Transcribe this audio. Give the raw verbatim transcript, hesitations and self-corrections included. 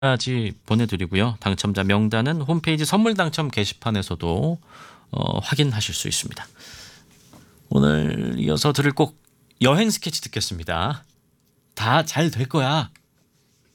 까지 보내드리고요. 당첨자 명단은 홈페이지 선물 당첨 게시판에서도 어, 확인하실 수 있습니다. 오늘 이어서 들을 곡 여행 스케치 듣겠습니다. 다 잘 될 거야.